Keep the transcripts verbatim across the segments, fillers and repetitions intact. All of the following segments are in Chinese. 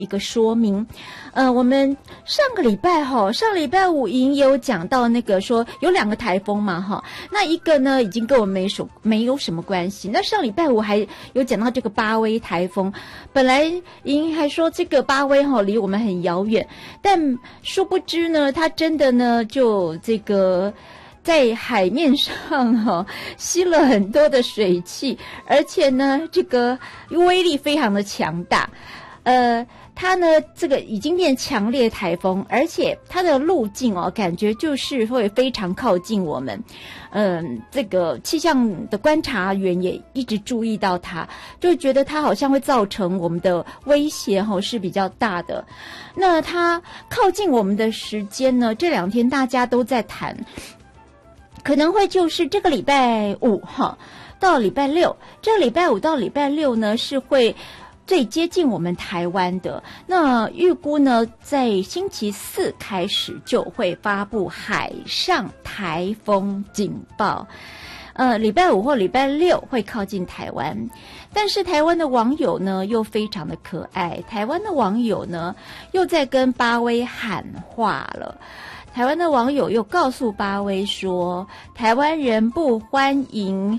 一个说明。呃，我们上个礼拜哈，上礼拜五已经有讲到那个说有两个台风嘛哈，那一个呢已经跟我们没什没有什么关系。那上礼拜五还有讲到这个巴威台风，本来已经还说这个巴威哈离我们很遥远，但殊不知呢，它真的呢就这个在海面上哈、哦、吸了很多的水汽，而且呢这个威力非常的强大。呃，它呢这个已经变强烈台风，而且它的路径哦，感觉就是会非常靠近我们。嗯，这个气象的观察员也一直注意到它，就觉得它好像会造成我们的威胁哈、哦、是比较大的。那它靠近我们的时间呢，这两天大家都在谈，可能会就是这个礼拜五哈到礼拜六，这个礼拜五到礼拜六呢是会最接近我们台湾的。那预估呢，在星期四开始就会发布海上台风警报。呃，礼拜五或礼拜六会靠近台湾，但是台湾的网友呢又非常的可爱，台湾的网友呢又在跟巴威喊话了。台湾的网友又告诉巴威说，台湾人不欢迎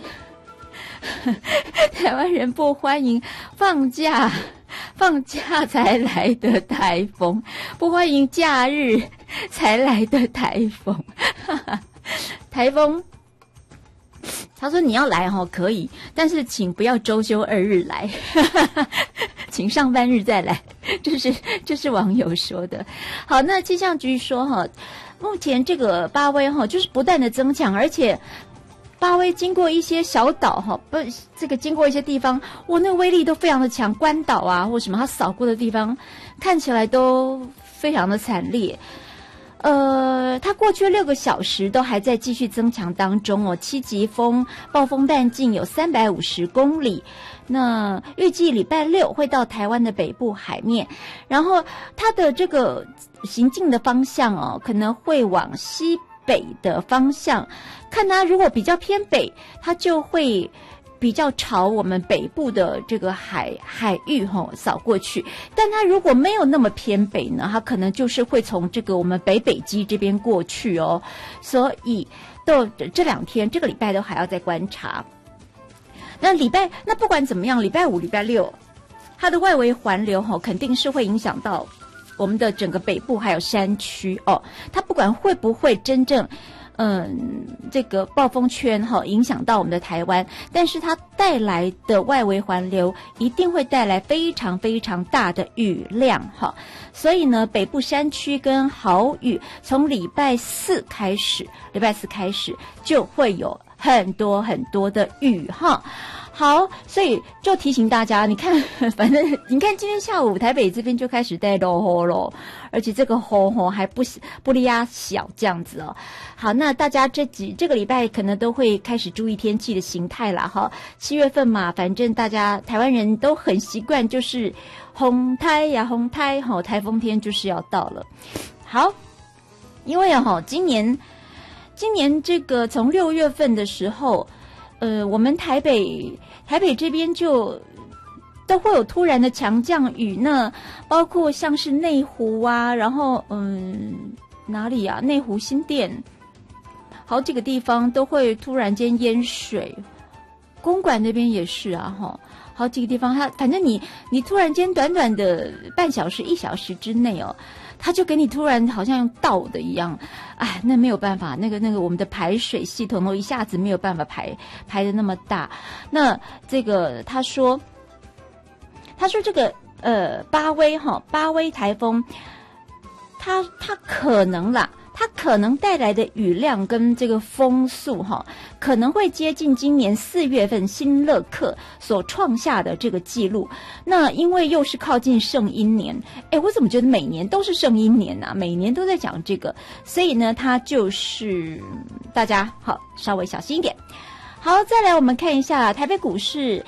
台湾人不欢迎放假放假才来的台风，不欢迎假日才来的台风台风他说你要来齁可以，但是请不要周休二日来请上班日再来，这是这是网友说的。好，那气象局说齁，目前这个巴威齁就是不断的增强，而且巴威经过一些小岛哈，不，这个经过一些地方，哇，那威力都非常的强，关岛啊或什么，它扫过的地方看起来都非常的惨烈。呃，它过去六个小时都还在继续增强当中哦，七级风，暴风半径有三百五十公里。那预计礼拜六会到台湾的北部海面，然后它的这个行进的方向哦，可能会往西北的方向。看它如果比较偏北，它就会比较朝我们北部的这个海海域吼扫过去，但它如果没有那么偏北呢，它可能就是会从这个我们北北基这边过去哦。所以都这两天这个礼拜都还要再观察。那礼拜那不管怎么样，礼拜五礼拜六它的外围环流吼肯定是会影响到我们的整个北部还有山区哦。它不管会不会真正嗯，这个暴风圈哈影响到我们的台湾，但是它带来的外围环流一定会带来非常非常大的雨量哈，所以呢，北部山区跟豪雨从礼拜四开始，礼拜四开始就会有很多很多的雨哈。好，所以就提醒大家，你看，反正你看今天下午台北这边就开始带落雨了，而且这个雨吼还不不利亚小这样子哦。好，那大家这几这个礼拜可能都会开始注意天气的形态啦哈。七月份嘛，反正大家台湾人都很习惯，就是红台呀红台哈，台风天就是要到了。好，因为啊哈，今年今年这个从六月份的时候。呃，我们台北台北这边就都会有突然的强降雨，那包括像是内湖啊，然后嗯哪里啊，内湖新店，好几个地方都会突然间淹水，公馆那边也是啊，哈，好几个地方它反正你你突然间短短的半小时一小时之内哦。它就给你突然好像用倒的一样，哎，那没有办法，那个那个我们的排水系统都一下子没有办法排排的那么大。那这个他说，他说这个呃巴威哈巴威台风，它它可能啦。它可能带来的雨量跟这个风速哈，可能会接近今年四月份新乐克所创下的这个记录。那因为又是靠近圣婴年，哎，我怎么觉得每年都是圣婴年啊？每年都在讲这个，所以呢，它就是大家好稍微小心一点。好，再来我们看一下台北股市。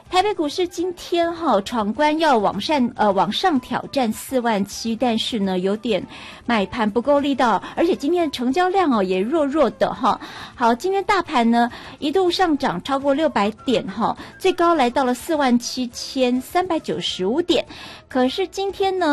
台北股市今天哈闯关要往上呃往上挑战四万七，但是呢有点买盘不够力道，而且今天的成交量哦也弱弱的哈。好，今天大盘呢一度上涨超过六百点哈，最高来到了四万七千三百九十五点，可是今天呢